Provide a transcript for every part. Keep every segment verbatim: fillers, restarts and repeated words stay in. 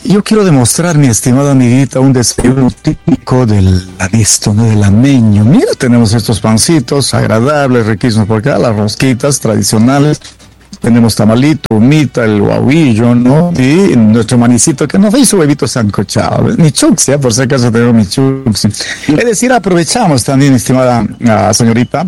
yo quiero demostrar, mi estimada amiguita, un desayuno típico del lanesto, ¿no? Del lameño. Mira, tenemos estos pancitos agradables, riquísimos por acá, las rosquitas tradicionales. Tenemos tamalito, humita, el guauillo, ¿no? Y nuestro manicito que nos hizo huevitos sancochados. Mi chuxia, por si acaso tenemos mi chuxia. Es decir, aprovechamos también, estimada uh, señorita,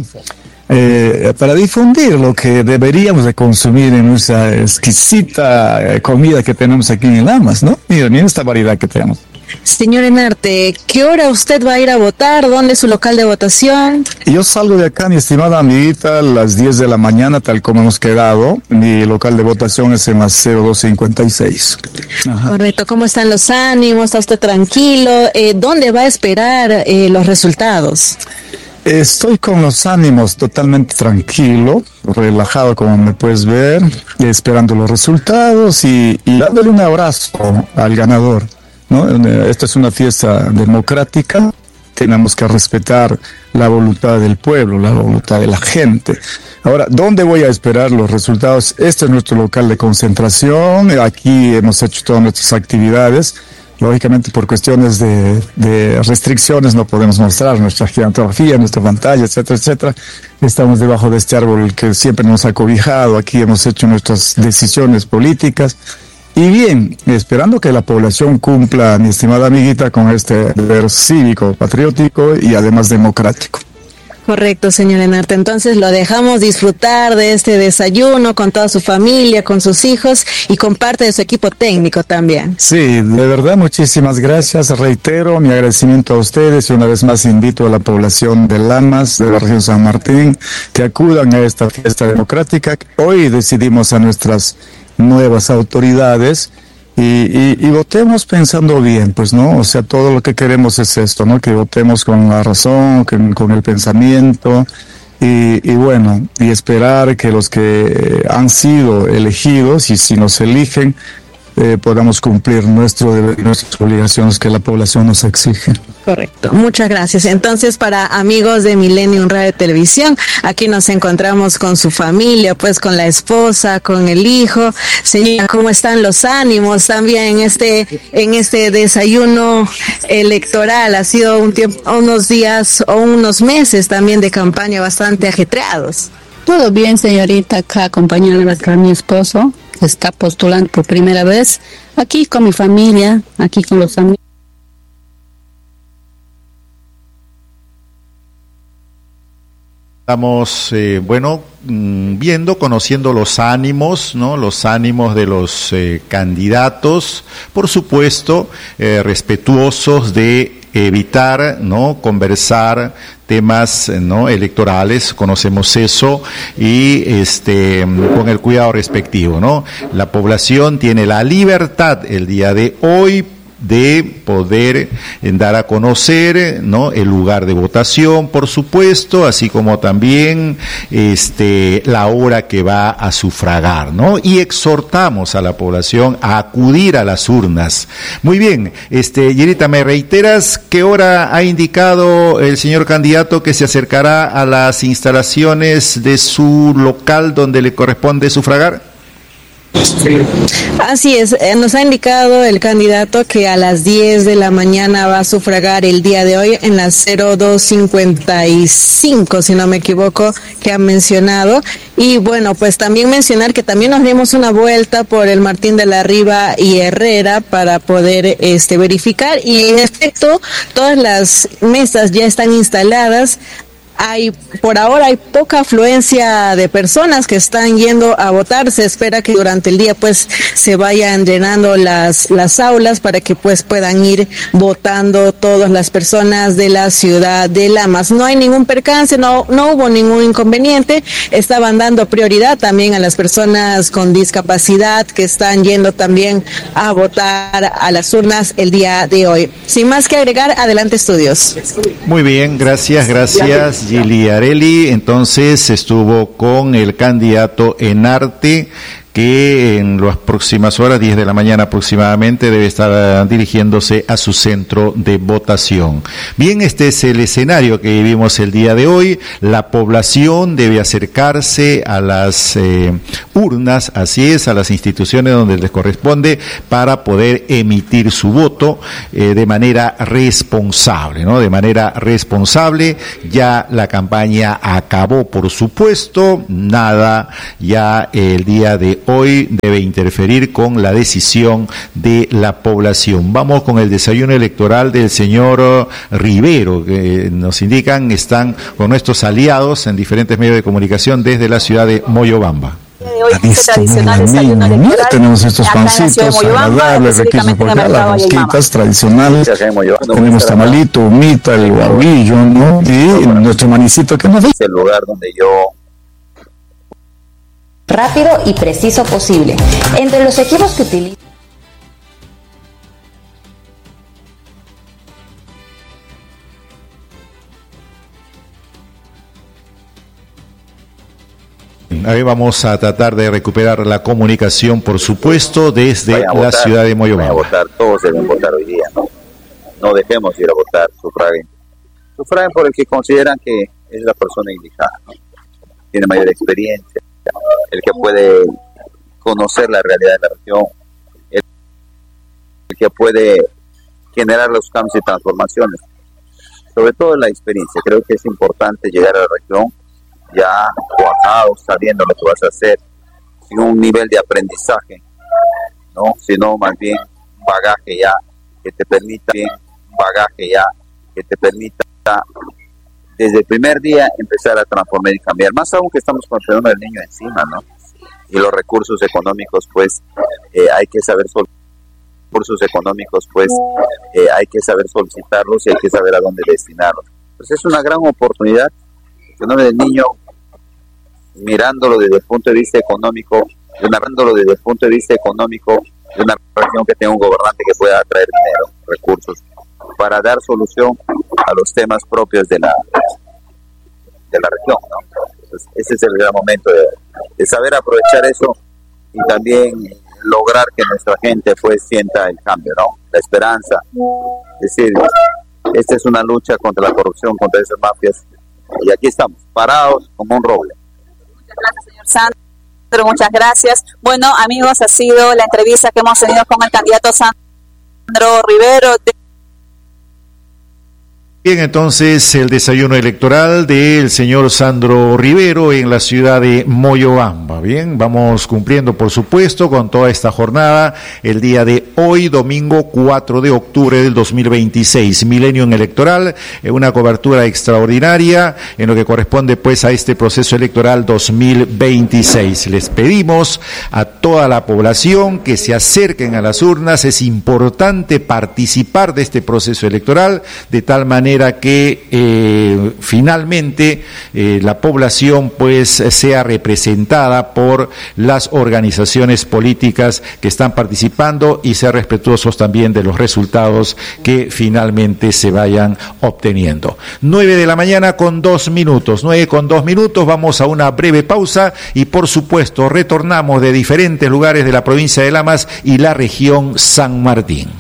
eh, para difundir lo que deberíamos de consumir en nuestra exquisita eh, comida que tenemos aquí en Lamas, ¿no? Miren, miren esta variedad que tenemos. Señor Enarte, ¿qué hora usted va a ir a votar? ¿Dónde es su local de votación? Yo salgo de acá, mi estimada amiguita, a las diez de la mañana, tal como hemos quedado. Mi local de votación es en la cero dos cincuenta y seis. Ajá. Correcto. ¿Cómo están los ánimos? ¿Está usted tranquilo? Eh, ¿Dónde va a esperar eh, los resultados? Estoy con los ánimos totalmente tranquilo, relajado, como me puedes ver, esperando los resultados y, y dándole un abrazo al ganador, ¿no? Esta es una fiesta democrática, tenemos que respetar la voluntad del pueblo, la voluntad de la gente. Ahora, ¿dónde voy a esperar los resultados? Este es nuestro local de concentración, aquí hemos hecho todas nuestras actividades. Lógicamente, por cuestiones de, de restricciones no podemos mostrar nuestra gigantografía, nuestra pantalla, etcétera, etcétera. Estamos debajo de este árbol que siempre nos ha cobijado, aquí hemos hecho nuestras decisiones políticas. Y bien, esperando que la población cumpla, mi estimada amiguita, con este deber cívico, patriótico y además democrático. Correcto, señor Enarte. Entonces lo dejamos disfrutar de este desayuno con toda su familia, con sus hijos y con parte de su equipo técnico también. Sí, de verdad, muchísimas gracias. Reitero mi agradecimiento a ustedes y una vez más invito a la población de Lamas, de la región San Martín, que acudan a esta fiesta democrática. Hoy decidimos a nuestras nuevas autoridades y, y, y votemos pensando bien, pues, ¿no? O sea, todo lo que queremos es esto, ¿no? Que votemos con la razón, que, con el pensamiento y, y bueno, y esperar que los que han sido elegidos y si nos eligen, eh, podamos cumplir nuestro deber y nuestras obligaciones que la población nos exige. Correcto, muchas gracias. Entonces, para amigos de Millennium Radio Televisión, aquí nos encontramos con su familia, pues con la esposa, con el hijo. Señora, ¿cómo están los ánimos también en este en este desayuno electoral? Ha sido un tiempo, unos días o unos meses también de campaña bastante ajetreados. Todo bien, señorita, acá acompañando a mi esposo, que está postulando por primera vez, aquí con mi familia, aquí con los amigos. Estamos, eh, bueno, viendo, conociendo los ánimos, ¿no? Los ánimos de los eh, candidatos, por supuesto, eh, respetuosos de evitar, ¿no? Conversar temas, ¿no? Electorales, conocemos eso, y este con el cuidado respectivo, ¿no? La población tiene la libertad el día de hoy de poder dar a conocer, ¿no? El lugar de votación, por supuesto, así como también este la hora que va a sufragar, ¿no? Y exhortamos a la población a acudir a las urnas. Muy bien, este Yerita, ¿me reiteras qué hora ha indicado el señor candidato que se acercará a las instalaciones de su local donde le corresponde sufragar? Así es, nos ha indicado el candidato que a las diez de la mañana va a sufragar el día de hoy en la cero dos cincuenta y cinco, si no me equivoco, que han mencionado. Y bueno, pues también mencionar que también nos dimos una vuelta por el Martín de la Riva y Herrera para poder este verificar, y en efecto todas las mesas ya están instaladas. Hay, por ahora hay poca afluencia de personas que están yendo a votar. Se espera que durante el día pues se vayan llenando las las aulas para que pues puedan ir votando todas las personas de la ciudad de Lamas. No hay ningún percance, no no hubo ningún inconveniente. Estaban dando prioridad también a las personas con discapacidad que están yendo también a votar a las urnas el día de hoy. Sin más que agregar, adelante estudios. Muy bien, gracias, gracias. Gili Areli, entonces estuvo con el candidato Enarte, que en las próximas horas, diez de la mañana aproximadamente, debe estar dirigiéndose a su centro de votación. Bien, este es el escenario que vivimos el día de hoy. La población debe acercarse a las eh, urnas, así es, a las instituciones donde les corresponde para poder emitir su voto eh, de manera responsable, ¿no? De manera responsable. Ya la campaña acabó, por supuesto, nada ya el día de hoy debe interferir con la decisión de la población. Vamos con el desayuno electoral del señor Rivero, que nos indican están con nuestros aliados en diferentes medios de comunicación desde la ciudad de Moyobamba. Hoy este tradicional desayuno electoral. Tenemos estos pancitos agradables, riquísimos, porque las rosquitas tradicionales. Tenemos tamalito, humita, el guaguillo, ¿no? Y nuestro manicito que nos dice el lugar donde yo rápido y preciso posible. Entre los equipos que utiliza Ahí vamos a tratar de recuperar la comunicación, por supuesto, desde la votar, ciudad de Moyobamba. Vayan a votar, todos deben votar hoy día, ¿no? No dejemos ir a votar, sufraguen. Sufraguen por el que consideran que es la persona indicada, ¿no? Tiene mayor experiencia, el que puede conocer la realidad de la región, el, el que puede generar los cambios y transformaciones. Sobre todo la experiencia. Creo que es importante llegar a la región ya cuajado, sabiendo lo que vas a hacer, sin un nivel de aprendizaje, ¿no? Sino más bien bagaje ya que te permita, bien bagaje ya que te permita desde el primer día empezar a transformar y cambiar. Más aún que estamos con el fenómeno del niño encima, ¿no? Y los recursos económicos, pues, eh, hay que saber sol- recursos económicos, pues, eh, hay que saber solicitarlos y hay que saber a dónde destinarlos. Pues es una gran oportunidad. El fenómeno del niño, mirándolo desde el punto de vista económico, mirándolo desde el punto de vista económico de una región que tenga un gobernante que pueda atraer dinero, recursos, para dar solución a los temas propios de la de la región, ¿no? Entonces, ese es el gran momento de, de saber aprovechar eso y también lograr que nuestra gente pues sienta el cambio, ¿no? La esperanza. Es decir, esta es una lucha contra la corrupción, contra esas mafias, y aquí estamos, parados como un roble. Muchas gracias, señor Sandro, muchas gracias. Bueno, amigos, ha sido la entrevista que hemos tenido con el candidato Sandro Rivero. De Bien, entonces el desayuno electoral del señor Sandro Rivero en la ciudad de Moyobamba. Bien, vamos cumpliendo, por supuesto, con toda esta jornada el día de hoy, domingo cuatro de octubre del dos mil veintiséis, milenio electoral, una cobertura extraordinaria en lo que corresponde pues a este proceso electoral dos mil veintiséis. Les pedimos a toda la población que se acerquen a las urnas. Es importante participar de este proceso electoral de tal manera que eh, finalmente eh, la población pues sea representada por las organizaciones políticas que están participando y ser respetuosos también de los resultados que finalmente se vayan obteniendo. Nueve de la mañana con dos minutos, nueve con dos minutos, vamos a una breve pausa y por supuesto retornamos de diferentes lugares de la provincia de Lamas y la región San Martín.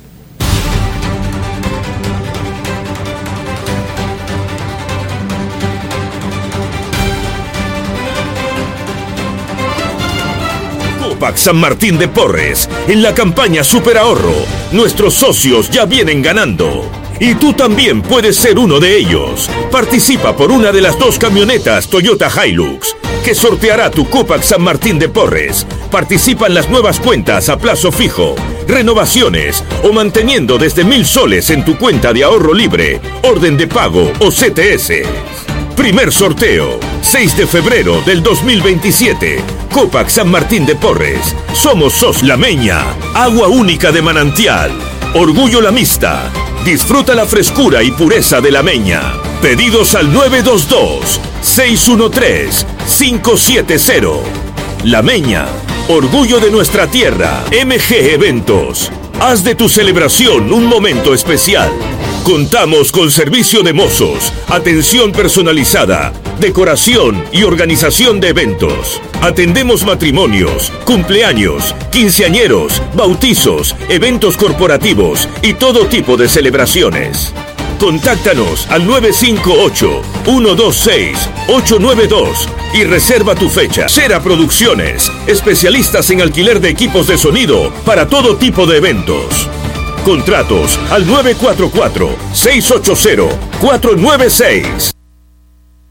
Copac San Martín de Porres, en la campaña Super Ahorro, nuestros socios ya vienen ganando. Y tú también puedes ser uno de ellos. Participa por una de las dos camionetas Toyota Hilux que sorteará tu Copac San Martín de Porres. Participa en las nuevas cuentas a plazo fijo, renovaciones o manteniendo desde mil soles en tu cuenta de ahorro libre, orden de pago o C T S. Primer sorteo, seis de febrero del dos mil veintisiete. Copac San Martín de Porres. Somos Sos Lameña, agua única de manantial. Orgullo lamista. Disfruta la frescura y pureza de Lameña. Pedidos al nueve dos dos, seis uno tres, cinco siete cero. Lameña, orgullo de nuestra tierra. M G Eventos. Haz de tu celebración un momento especial. Contamos con servicio de mozos, atención personalizada, decoración y organización de eventos. Atendemos matrimonios, cumpleaños, quinceañeros, bautizos, eventos corporativos y todo tipo de celebraciones. Contáctanos al nueve cinco ocho, uno dos seis, ocho nueve dos y reserva tu fecha. Cera Producciones, especialistas en alquiler de equipos de sonido para todo tipo de eventos. Contratos al nueve cuatro cuatro, seis ocho cero, cuatro nueve seis.